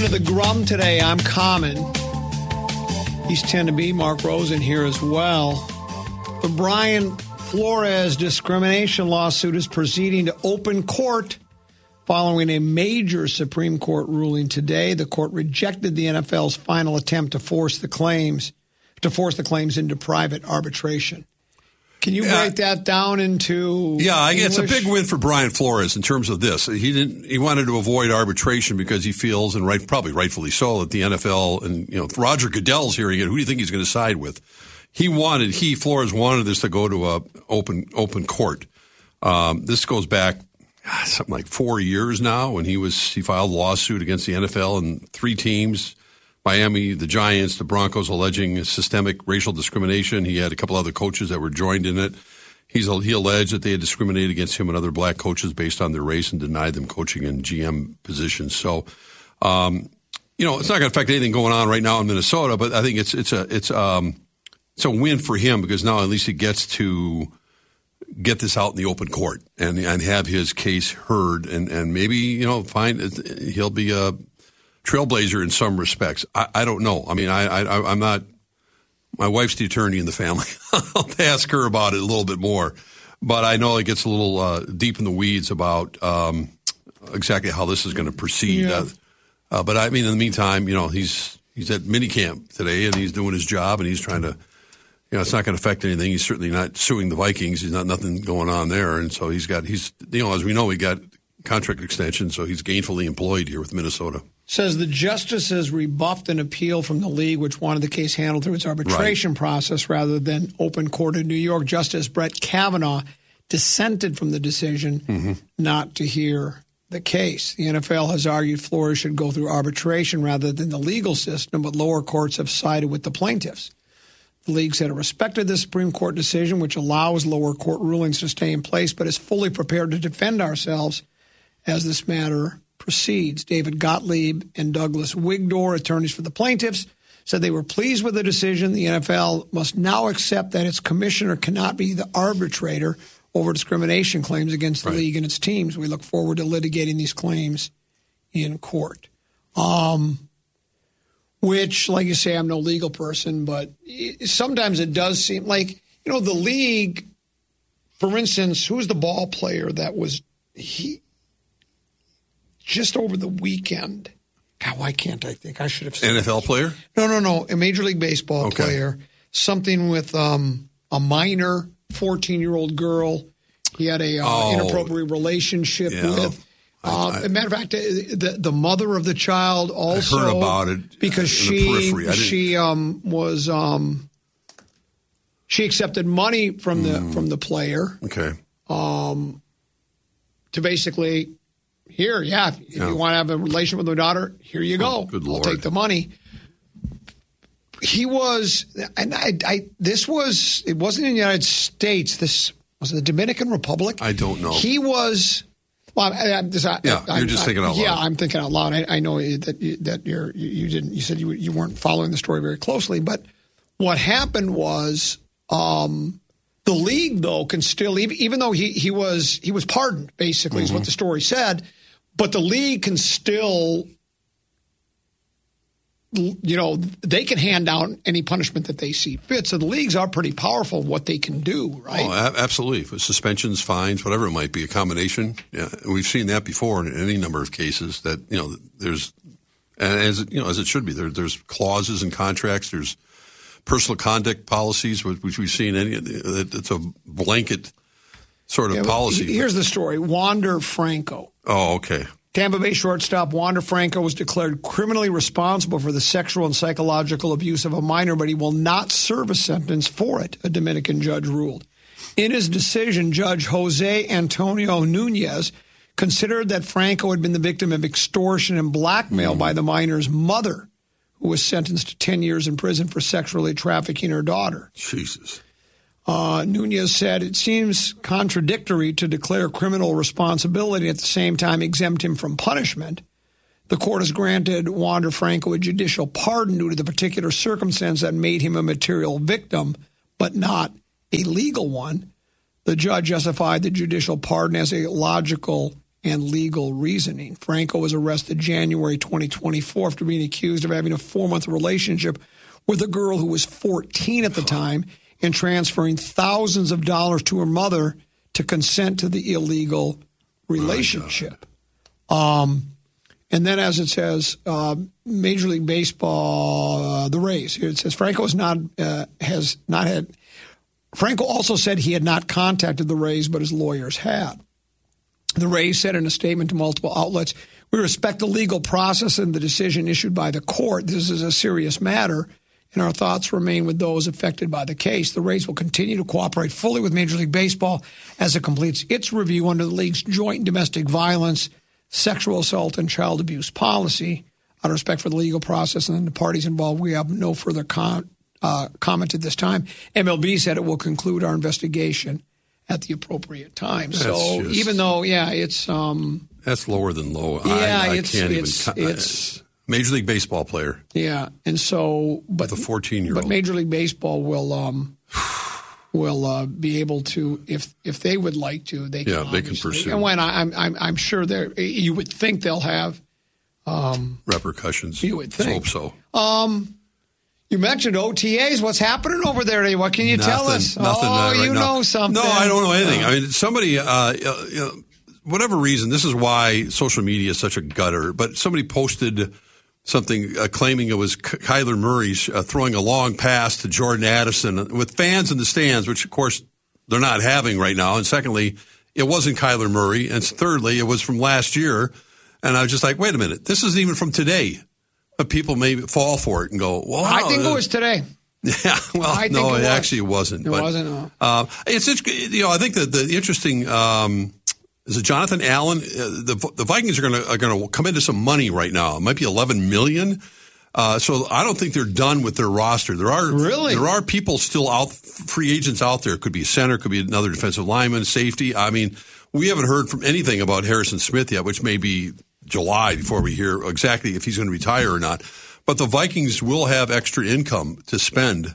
to the Grum today. I'm Common. He's 10 to be. Mark Rosen here as well. The Brian Flores discrimination lawsuit is proceeding to open court following a major Supreme Court ruling today. The court rejected the NFL's final attempt to force the claims into private arbitration. Can you break that down into English? It's a big win for Brian Flores in terms of this. He wanted to avoid arbitration because he feels, and probably rightfully so, that the NFL and Roger Goodell's hearing it. Who do you think he's going to side with? Flores wanted this to go to a open court. This goes back something like 4 years now when he filed a lawsuit against the NFL and three teams. Miami, the Giants, the Broncos, alleging systemic racial discrimination. He had a couple other coaches that were joined in it. He alleged that they had discriminated against him and other black coaches based on their race and denied them coaching in GM positions. So, it's not going to affect anything going on right now in Minnesota, but I think it's a win for him because now at least he gets to get this out in the open court and have his case heard and maybe, he'll be a trailblazer in some respects. I don't know. I mean, I'm not. My wife's the attorney in the family. I'll ask her about it a little bit more, but I know it gets a little deep in the weeds about exactly how this is going to proceed. Yeah. But I mean, in the meantime, he's at minicamp today and he's doing his job and he's trying to. It's not going to affect anything. He's certainly not suing the Vikings. He's not nothing going on there, and so as we know, he got contract extension, so he's gainfully employed here with Minnesota. Says the justices rebuffed an appeal from the league, which wanted the case handled through its arbitration process rather than open court in New York. Justice Brett Kavanaugh dissented from the decision not to hear the case. The NFL has argued Flores should go through arbitration rather than the legal system, but lower courts have sided with the plaintiffs. The league said it respected the Supreme Court decision, which allows lower court rulings to stay in place, but is fully prepared to defend ourselves as this matter proceeds. David Gottlieb and Douglas Wigdor, attorneys for the plaintiffs, said they were pleased with the decision. The NFL must now accept that its commissioner cannot be the arbitrator over discrimination claims against the league and its teams. We look forward to litigating these claims in court. Which, like you say, I'm no legal person, but sometimes it does seem like, the league, for instance, who's the ball player that was just over the weekend? God, why can't I think? I should have said NFL player? No. A Major League Baseball player. Something with a minor 14-year-old girl. He had a inappropriate relationship with. As a matter of fact, the mother of the child also. I heard about it because she accepted money from the player. Okay. To basically, if you want to have a relation with my daughter, here you go. Good Lord. I'll take the money. He was, and it wasn't in the United States. This was the Dominican Republic. I don't know. He was. Well, you're just thinking out loud. Yeah, I'm thinking out loud. I know that you said you weren't following the story very closely, but what happened was the league though can still, even though he was pardoned, basically is what the story said, but the league can still, they can hand down any punishment that they see fit. So the leagues are pretty powerful in what they can do, right? Oh, absolutely. Suspensions, fines, whatever it might be, a combination. Yeah, we've seen that before in any number of cases that, there's, and as it should be, there's clauses in contracts, there's personal conduct policies, which we've seen it's a blanket sort of policy. Here's the story. Wander Franco. Oh, okay. Tampa Bay shortstop Wander Franco was declared criminally responsible for the sexual and psychological abuse of a minor, but he will not serve a sentence for it, a Dominican judge ruled. In his decision, Judge Jose Antonio Nunez considered that Franco had been the victim of extortion and blackmail by the minor's mother, who was sentenced to 10 years in prison for sexually trafficking her daughter. Jesus. Nunez said it seems contradictory to declare criminal responsibility and at the same time exempt him from punishment. The court has granted Wander Franco a judicial pardon due to the particular circumstance that made him a material victim, but not a legal one. The judge justified the judicial pardon as a logical and legal reasoning. Franco was arrested January 2024 after being accused of having a 4-month relationship with a girl who was 14 at the time and transferring thousands of dollars to her mother to consent to the illegal relationship. And then, as it says, Major League Baseball, the Rays. Here it says Franco has not had. Franco also said he had not contacted the Rays, but his lawyers had. The Rays said in a statement to multiple outlets, "We respect the legal process and the decision issued by the court. This is a serious matter, and our thoughts remain with those affected by the case. The Rays will continue to cooperate fully with Major League Baseball as it completes its review under the league's joint domestic violence, sexual assault, and child abuse policy. Out of respect for the legal process and the parties involved, we have no further comment at this time. MLB said it will conclude our investigation at the appropriate time." Even though, it's that's lower than low. Yeah, I can't even. Major League Baseball player. Yeah, and so, but the 14-year-old. But Major League Baseball will be able to, if they would like to, they can. Yeah, they can pursue. And when I'm sure you would think they'll have repercussions. You would think. Let's hope so. You mentioned OTAs. What's happening over there today? What can you tell us? Nothing. You know something. No, I don't know anything. I mean, somebody, whatever reason, this is why social media is such a gutter. But somebody posted something claiming it was Kyler Murray throwing a long pass to Jordan Addison with fans in the stands, which, of course, they're not having right now. And secondly, it wasn't Kyler Murray. And thirdly, it was from last year. And I was just like, wait a minute, this isn't even from today. But people may fall for it and go, well, I think it was today. Yeah, well, no, it actually wasn't. It wasn't. It's I think that the interesting is it Jonathan Allen. The Vikings are going to come into some money right now. It might be $11 million. So I don't think they're done with their roster. There are people still out, free agents out there. It could be a center, could be another defensive lineman, safety. I mean, we haven't heard from anything about Harrison Smith yet, which may be July before we hear exactly if he's going to retire or not. But the Vikings will have extra income to spend.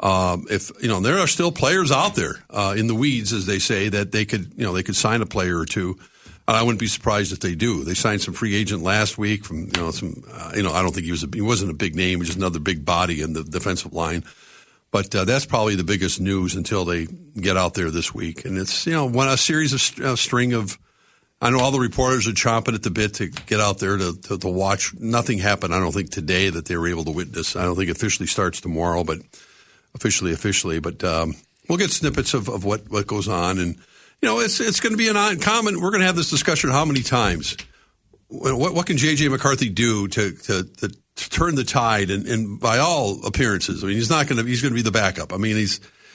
There are still players out there in the weeds, as they say, that they could sign a player or two. I wouldn't be surprised if they do. They signed some free agent last week from I don't think he wasn't a big name, just another big body in the defensive line. But that's probably the biggest news until they get out there this week. And it's a series of string of. I know all the reporters are chomping at the bit to get out there to watch. Nothing happened, I don't think, today that they were able to witness. I don't think it officially starts tomorrow, but officially. But we'll get snippets of what goes on. And, it's going to be an uncommon. We're going to have this discussion how many times. What can J.J. McCarthy do to turn the tide? And by all appearances, I mean, he's going to be the backup. I mean,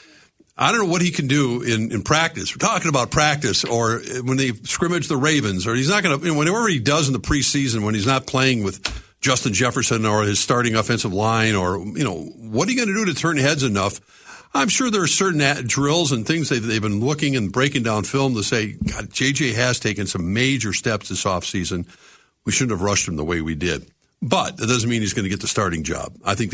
I don't know what he can do in practice. We're talking about practice or when they scrimmage the Ravens, or he's not going to, whatever he does in the preseason when he's not playing with Justin Jefferson or his starting offensive line, or, what are you going to do to turn heads enough? I'm sure there are certain drills and things they've been looking and breaking down film to say, God, JJ has taken some major steps this offseason. We shouldn't have rushed him the way we did. But that doesn't mean he's going to get the starting job. I think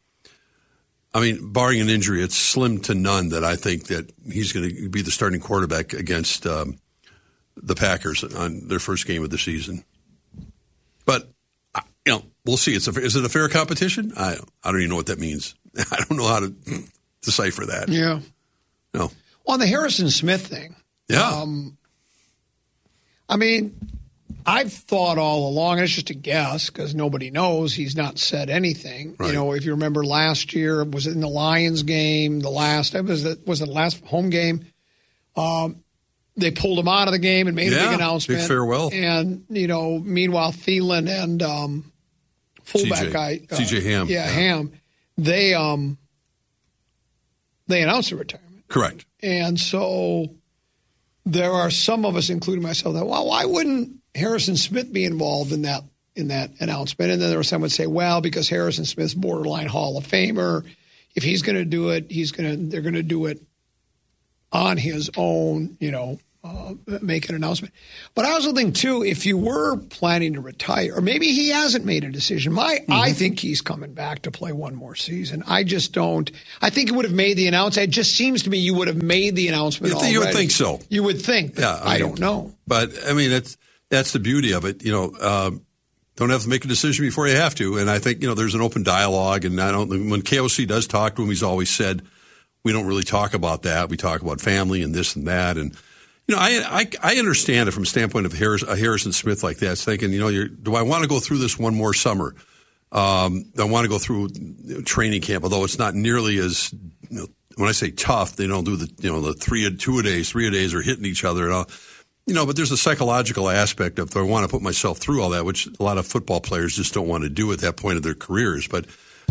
barring an injury, it's slim to none that I think that he's going to be the starting quarterback against the Packers on their first game of the season. But, we'll see. Is it a fair competition? I don't even know what that means. I don't know how to decipher that. Yeah. No. Well, on the Harrison Smith thing. Yeah. I've thought all along, and it's just a guess because nobody knows, he's not said anything. Right. If you remember last year, was it in the Lions game, was it the last home game? They pulled him out of the game and made a big announcement. Big farewell. And, meanwhile, Thielen and fullback guy. C.J. Ham. Ham. They announced a retirement. Correct. And so there are some of us, including myself, that, well, why wouldn't Harrison Smith be involved in that announcement? And then there was some would say, well, because Harrison Smith's borderline Hall of Famer, if he's going to do it, they're going to do it on his own, make an announcement. But I also think too, if you were planning to retire, or maybe he hasn't made a decision. I think he's coming back to play one more season. I just don't. I think he would have made the announcement. It just seems to me you would have made the announcement already. You would think so. You would think. But I don't know. But that's the beauty of it. Don't have to make a decision before you have to. And I think, there's an open dialogue. And when KOC does talk to him, he's always said, we don't really talk about that. We talk about family and this and that. And, I understand it from a standpoint of Harrison Smith like that. It's thinking, do I want to go through this one more summer? I want to go through training camp, although it's not nearly as, when I say tough, they don't do the 3-a-days or hitting each other and all. But there's a psychological aspect of, do I want to put myself through all that, which a lot of football players just don't want to do at that point of their careers. But,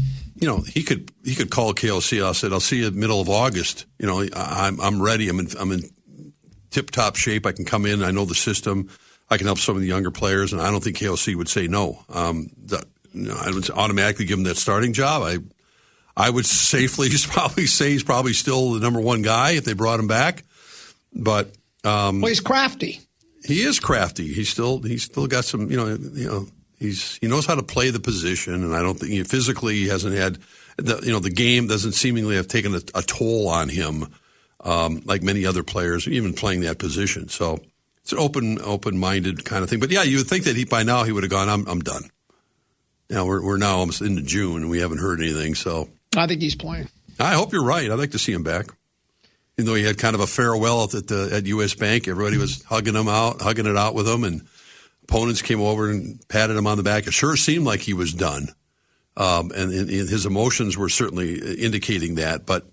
he could call KOC. I'll see you middle of August. I'm ready. I'm in tip-top shape. I can come in. I know the system. I can help some of the younger players, and I don't think KOC would say no. I would automatically give him that starting job. I would safely say he's probably still the number one guy if they brought him back. But he's crafty. He is crafty. He's still got some. He knows how to play the position, and I don't think physically he hasn't had the game doesn't seemingly have taken a toll on him like many other players, even playing that position. So it's an open-minded kind of thing. But yeah, you would think that by now he would have gone, I'm done. Now we're now almost into June and we haven't heard anything. So I think he's playing. I hope you're right. I'd like to see him back. Even though he had kind of a farewell at U.S. Bank, everybody was hugging it out with him, and opponents came over and patted him on the back. It sure seemed like he was done, and his emotions were certainly indicating that. But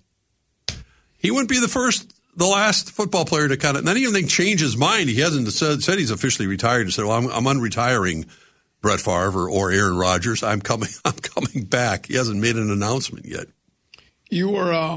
he wouldn't be the last football player to kind of not even change his mind. He hasn't said he's officially retired. He said, "Well, I'm unretiring Brett Favre or Aaron Rodgers. I'm coming back." He hasn't made an announcement yet. You were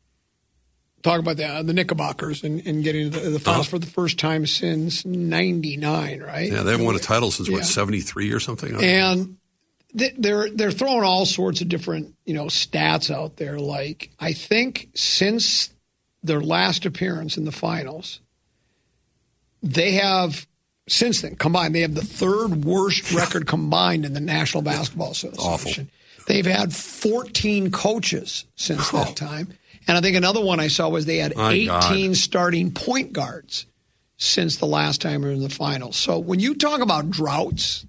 talking about the Knickerbockers and getting the finals for the first time since '99, right? Yeah, they haven't won a title since, 73 or something? And they're throwing all sorts of different, stats out there. Like, I think since their last appearance in the finals, they have, since then, combined, they have the third worst record combined in the National Basketball Association. Awful. They've had 14 coaches since that time. And I think another one I saw was they had 18 starting point guards since the last time we were in the finals. So when you talk about droughts,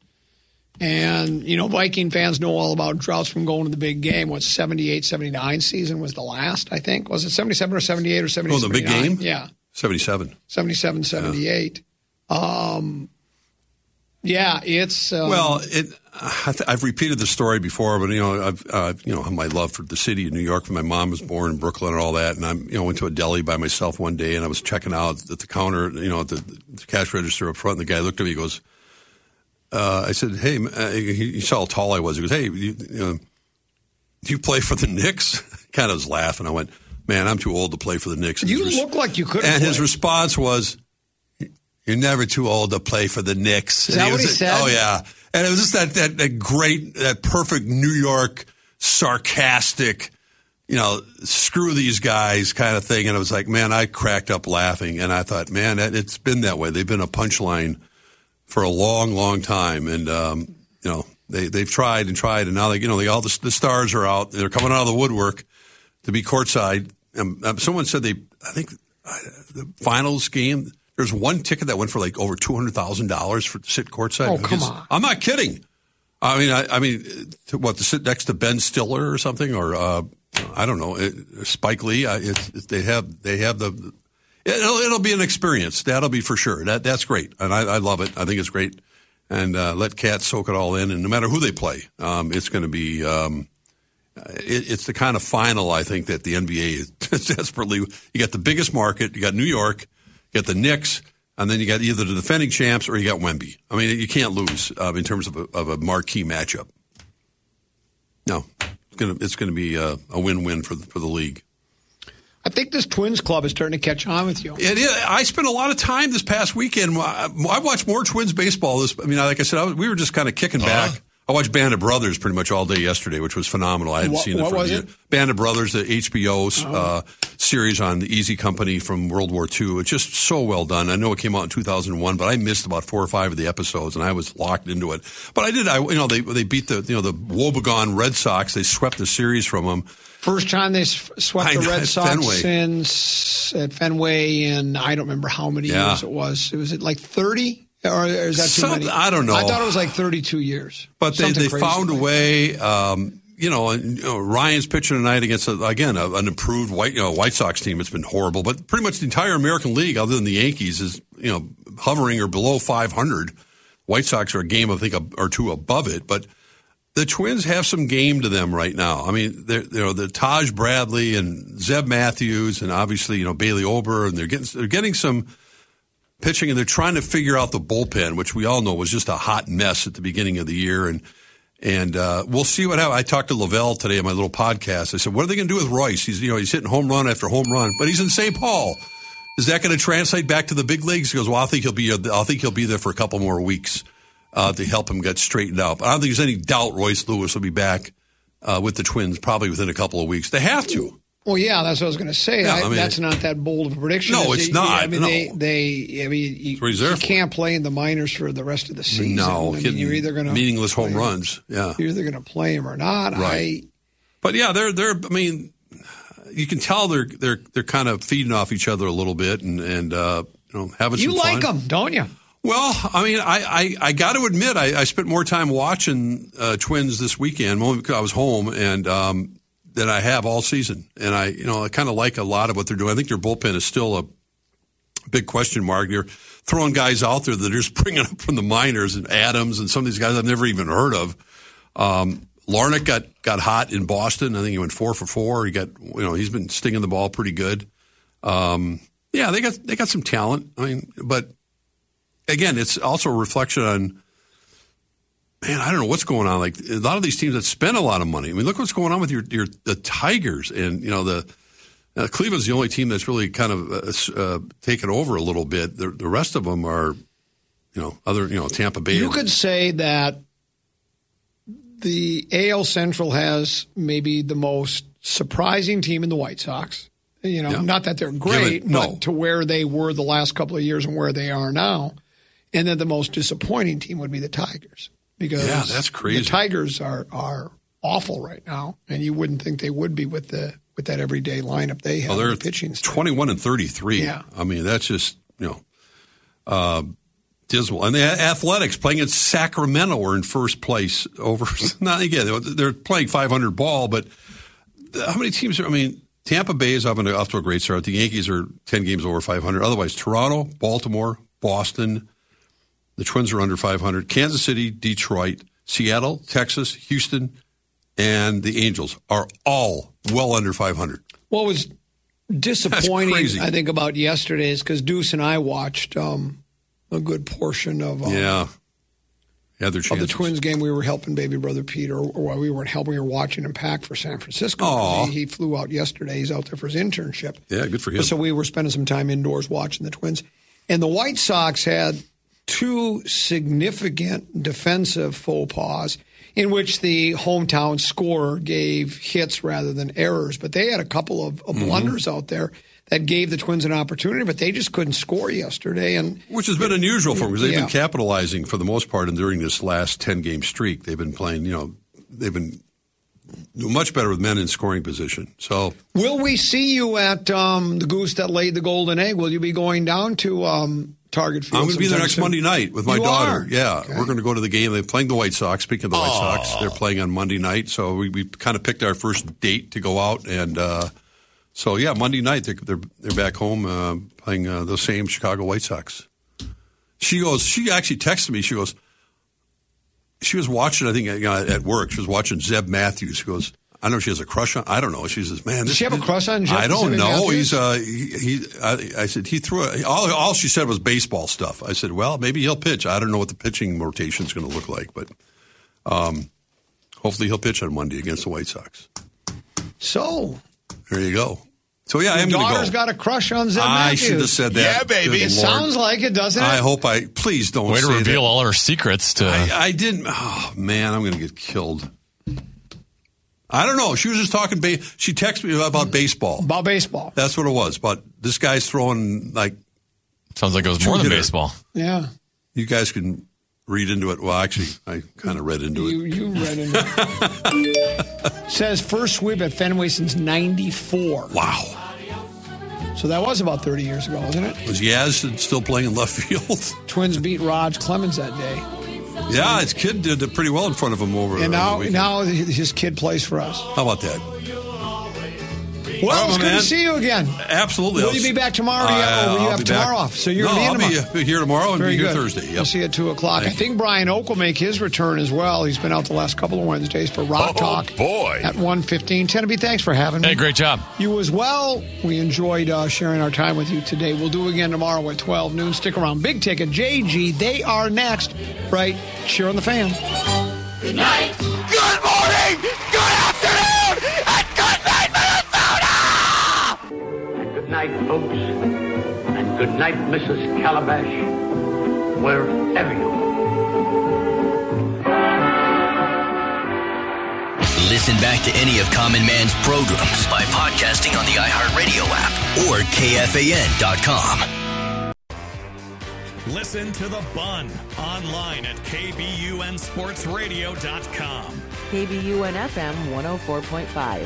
and, Viking fans know all about droughts from going to the big game. 78-79 season was the last, I think. Was it 77 or 78 or 78? Oh, the big game? Yeah. 77. 78. It's... I've repeated the story before, but I've my love for the city of New York. My mom was born in Brooklyn and all that, and I went to a deli by myself one day, and I was checking out at the counter, at the cash register up front, and the guy looked at me, he goes, I said, "Hey," he saw how tall I was. He goes, "Hey, do you play for the Knicks?" Kind of was laughing. I went, "Man, I'm too old to play for the Knicks." You look like you could. And his response was, "You're never too old to play for the Knicks." Is that what he said? Oh yeah. And it was just that great, that perfect New York, sarcastic, screw these guys kind of thing. And I was like, man, I cracked up laughing. And I thought, man, it's been that way. They've been a punchline for a long, long time. And, they've tried and tried. And now all the stars are out. They're coming out of the woodwork to be courtside. Someone said the finals game, there's one ticket that went for like over $200,000 for to sit courtside. Oh, come on! I'm not kidding. I mean, to sit next to Ben Stiller or something, or I don't know, Spike Lee. They have the. It'll be an experience. That'll be for sure. That's great, and I love it. I think it's great, and let cats soak it all in. And no matter who they play, it's going to be. It's the kind of final I think that the NBA is desperately. You got the biggest market. You got New York. You got the Knicks, and then you got either the defending champs or you got Wemby. I mean, you can't lose in terms of a marquee matchup. No, it's gonna be a win-win for the league. I think this Twins club is starting to catch on with you. I spent a lot of time this past weekend. I watched more Twins baseball. Like I said, we were just kind of kicking back. I watched Band of Brothers pretty much all day yesterday, which was phenomenal. I hadn't seen it. What was it? Band of Brothers, the HBO series on the Easy Company from World War II. It's just so well done. I know it came out in 2001, but I missed about 4 or 5 of the episodes, and I was locked into it. But I did. They beat the Wobegon Red Sox. They swept the series from them. First time they swept the Red Sox since at Fenway in I don't remember how many years it was. Was it like 30? Or is that too many? I don't know. I thought it was like 32 years. But they found a way. Ryan's pitching tonight against an improved White Sox team. It's been horrible, but pretty much the entire American League, other than the Yankees, is hovering or below 500. White Sox are a game, I think, or two above it, but the Twins have some game to them right now. I mean, the Taj Bradley and Zeb Matthews, and obviously Bailey Ober, and they're getting some pitching, and they're trying to figure out the bullpen, which we all know was just a hot mess at the beginning of the year, and we'll see what happens. I talked to Lavelle today on my little podcast. I said, "What are they going to do with Royce? He's hitting home run after home run, but he's in St. Paul. Is that going to translate back to the big leagues?" He goes, "Well, I think he'll be there for a couple more weeks to help him get straightened out. But I don't think there's any doubt Royce Lewis will be back with the Twins probably within a couple of weeks. They have to." Well, yeah, that's what I was going to say. Yeah, that's not that bold of a prediction. No, it's not. You can't play in the minors for the rest of the season. No, you're either going to meaningless home runs. Yeah, you're either going to play him or not. Right. But yeah, they're. I mean, you can tell they're kind of feeding off each other a little bit and having some fun. You like them, don't you? Well, I mean, I got to admit, I spent more time watching Twins this weekend. I was home and. Than I have all season. And I kind of like a lot of what they're doing. I think their bullpen is still a big question mark. You're throwing guys out there that are just bringing up from the minors, and Adams and some of these guys I've never even heard of. Larnach got hot in Boston. I think he went 4 for 4. He got, he's been stinging the ball pretty good. Yeah, they got some talent. I mean, but again, it's also a reflection on, man, I don't know what's going on. Like a lot of these teams that spend a lot of money. I mean, look what's going on with the Tigers, and Cleveland's the only team that's really kind of taken over a little bit. The rest of them are, Tampa Bay. You could say that the AL Central has maybe the most surprising team in the White Sox. Not that they're great, but to where they were the last couple of years and where they are now. And then the most disappointing team would be the Tigers. Because that's crazy. The Tigers are awful right now, and you wouldn't think they would be with that everyday lineup they have. Well, they're pitching 21-33. Yeah. I mean, that's just dismal. And the Athletics playing in Sacramento are in first place over. Not again, they're playing 500 ball, but how many teams are? I mean, Tampa Bay is off to a great start. The Yankees are 10 games over 500. Otherwise, Toronto, Baltimore, Boston. The Twins are under 500. Kansas City, Detroit, Seattle, Texas, Houston, and the Angels are all well under 500. What was disappointing, I think, about yesterday is because Deuce and I watched a good portion of the Twins game. We were helping baby brother Peter, or we weren't helping. We were watching him pack for San Francisco. He flew out yesterday. He's out there for his internship. Yeah, good for him. So we were spending some time indoors watching the Twins. And the White Sox had two significant defensive faux pas in which the hometown scorer gave hits rather than errors. But they had a couple of blunders out there that gave the Twins an opportunity, but they just couldn't score yesterday. Which has been unusual for them because they've been capitalizing for the most part and during this last 10-game streak. They've been playing, they've been doing much better with men in scoring position. So, will we see you at the Goose that laid the golden egg? Will you be going down to Target Field? I'm going to be there next Monday night with my daughter. Yeah, okay. We're going to go to the game. They're playing the White Sox. Speaking of the White Sox, they're playing on Monday night. So we kind of picked our first date to go out. And so, yeah, Monday night they're back home playing the same Chicago White Sox. She actually texted me. She was watching, I think, at work. She was watching Zeb Matthews. She goes, I know she has a crush on. I don't know. She says, "Man, does she have a crush on Zeb? I don't know. Matthews? I said he threw all she said was baseball stuff. I said, well, maybe he'll pitch. I don't know what the pitching rotation is going to look like, but hopefully he'll pitch on Monday against the White Sox. So there you go. So yeah, I am going to go. Daughter's got a crush on Zeb Matthews. I should have said that. Yeah, baby. It sounds like it, doesn't it? I hope please don't way say to reveal that. all our secrets to. I didn't. Oh man, I'm going to get killed. I don't know. She was just talking. She texted me about baseball. About baseball. That's what it was. But this guy's throwing like. Sounds like it was more than baseball. Yeah. You guys can read into it. Well, actually, I kind of read into it. You read into it. Says first sweep at Fenway since '94. Wow. So that was about 30 years ago, wasn't it? Was Yaz still playing in left field? Twins beat Raj Clemens that day. Yeah, his kid did pretty well in front of him over. And now his kid plays for us. How about that? Well, it's good to see you again. Absolutely. Will you be back tomorrow? Or will you have tomorrow off? So you're I'll be here tomorrow and be here Thursday. Yep. We'll see you at 2 o'clock. I think Brian Oak will make his return as well. He's been out the last couple of Wednesdays for Rock Talk. Boy. At 1:15. Tenby, thanks for having me. Hey, great job. You as well. We enjoyed sharing our time with you today. We'll do it again tomorrow at 12 noon. Stick around. Big Ticket, JG, they are next. Right, cheer on the fan. Good night. Good morning. Good afternoon. And good night, Minnesota. Good night, folks. And good night, Mrs. Calabash. Wherever you are. Listen back to any of Common Man's programs by podcasting on the iHeartRadio app or KFAN.com. Listen to The Bun online at KBUNSportsRadio.com. KBUN FM 104.5.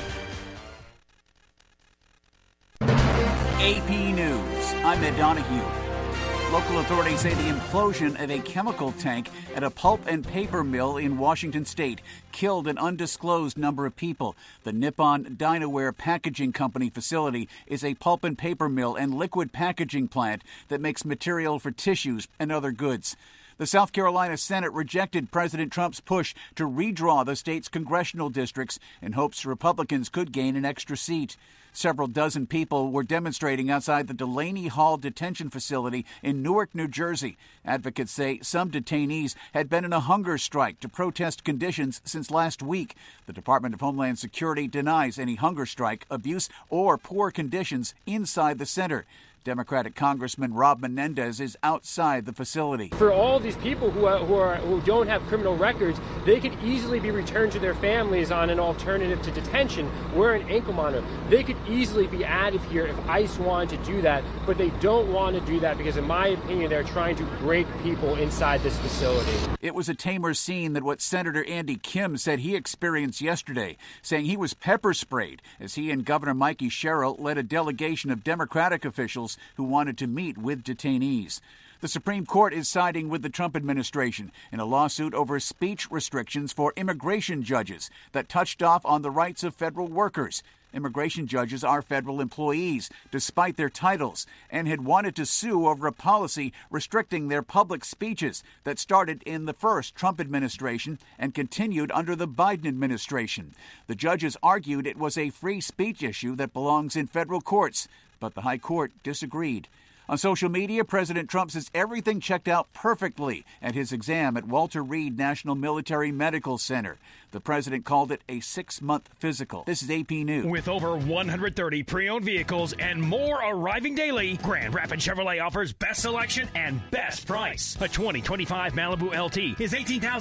AP News. I'm Ed Donahue. Local authorities say the implosion of a chemical tank at a pulp and paper mill in Washington state killed an undisclosed number of people. The Nippon Dinaware Packaging Company facility is a pulp and paper mill and liquid packaging plant that makes material for tissues and other goods. The South Carolina Senate rejected President Trump's push to redraw the state's congressional districts in hopes Republicans could gain an extra seat. Several dozen people were demonstrating outside the Delaney Hall detention facility in Newark, New Jersey. Advocates say some detainees had been in a hunger strike to protest conditions since last week. The Department of Homeland Security denies any hunger strike, abuse, or poor conditions inside the center. Democratic Congressman Rob Menendez is outside the facility. For all these people who don't have criminal records, they could easily be returned to their families on an alternative to detention. We're in ankle monitor. They could easily be added here if ICE wanted to do that, but they don't want to do that because, in my opinion, they're trying to break people inside this facility. It was a tamer scene than what Senator Andy Kim said he experienced yesterday, saying he was pepper sprayed as he and Governor Mikey Sherrill led a delegation of Democratic officials who wanted to meet with detainees. The Supreme Court is siding with the Trump administration in a lawsuit over speech restrictions for immigration judges that touched off on the rights of federal workers. Immigration judges are federal employees, despite their titles, and had wanted to sue over a policy restricting their public speeches that started in the first Trump administration and continued under the Biden administration. The judges argued it was a free speech issue that belongs in federal courts, but the High Court disagreed. On social media, President Trump says everything checked out perfectly at his exam at Walter Reed National Military Medical Center. The president called it a 6-month physical. This is AP News. With over 130 pre-owned vehicles and more arriving daily, Grand Rapids Chevrolet offers best selection and best price. A 2025 Malibu LT is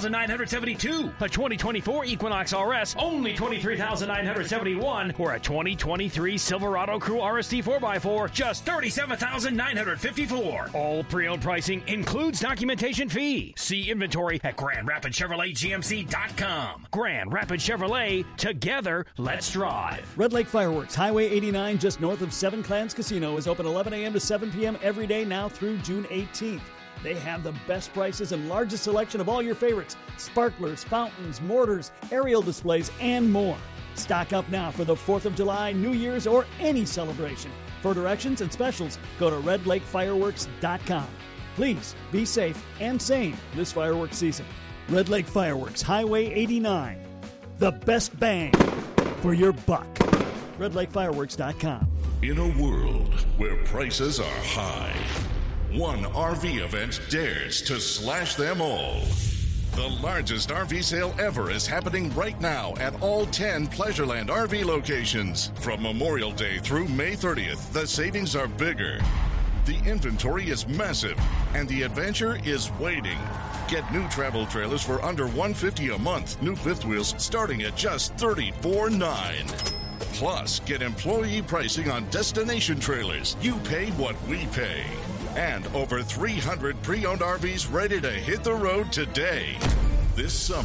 $18,972. A 2024 Equinox RS, only $23,971. Or a 2023 Silverado Crew RST 4x4, just $37,954. All pre-owned pricing includes documentation fee. See inventory at GrandRapidChevroletGMC.com. Grand Rapids Chevrolet, together, let's drive. Red Lake Fireworks, Highway 89, just north of Seven Clans Casino, is open 11 a.m. to 7 p.m. every day now through June 18th. They have the best prices and largest selection of all your favorites: sparklers, fountains, mortars, aerial displays, and more. Stock up now for the 4th of July, New Year's, or any celebration. For directions and specials, go to redlakefireworks.com. Please be safe and sane this fireworks season. Red Lake Fireworks, Highway 89. The best bang for your buck. RedLakeFireworks.com. In a world where prices are high, one RV event dares to slash them all. The largest RV sale ever is happening right now at all 10 Pleasureland RV locations. From Memorial Day through May 30th, the savings are bigger. The inventory is massive, and the adventure is waiting. Get new travel trailers for under $150 a month. New fifth wheels starting at just $34.9. Plus, get employee pricing on destination trailers. You pay what we pay. And over 300 pre-owned RVs ready to hit the road today. This summer,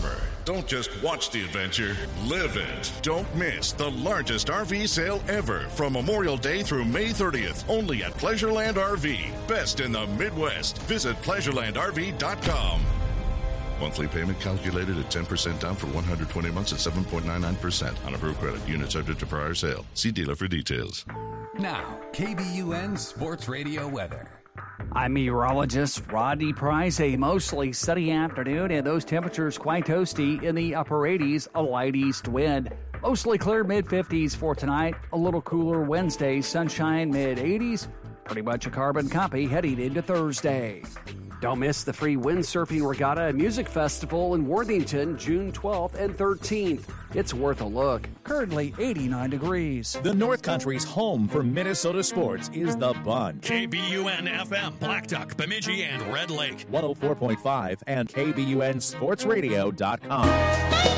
Don't just watch the adventure, live it. Don't miss the largest RV sale ever from Memorial Day through May 30th, only at Pleasureland RV. Best in the Midwest. Visit PleasurelandRV.com. Monthly payment calculated at 10% down for 120 months at 7.99% on approved credit. Unit subject to prior sale. See dealer for details. Now, KBUN Sports Radio weather. I'm meteorologist Rodney Price. A mostly sunny afternoon, and those temperatures quite toasty in the upper 80s, a light east wind. Mostly clear mid-50s for tonight. A little cooler Wednesday, sunshine mid-80s. Pretty much a carbon copy heading into Thursday. Don't miss the free windsurfing regatta and music festival in Worthington, June 12th and 13th. It's worth a look. Currently 89 degrees. The North Country's home for Minnesota sports is The Bun. KBUN-FM, Blackduck, Bemidji, and Red Lake. 104.5 and KBUNSportsRadio.com.